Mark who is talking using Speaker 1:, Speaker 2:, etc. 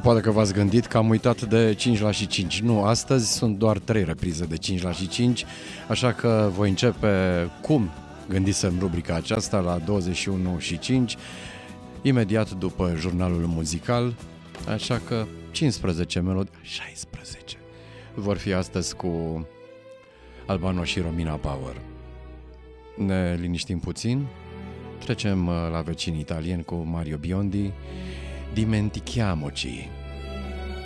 Speaker 1: poate că v-ați gândit că am uitat de 5 la și 5. Nu, astăzi sunt doar 3 reprize de 5 la și 5, așa că voi începe cum gândisem rubrica aceasta la 21 și 5, imediat după jurnalul muzical, așa că 15 melodii, 16 vor fi astăzi cu Albano și Romina Power. Ne liniștim puțin, trecem la vecinii italieni cu Mario Biondi, Dimentichiamoci.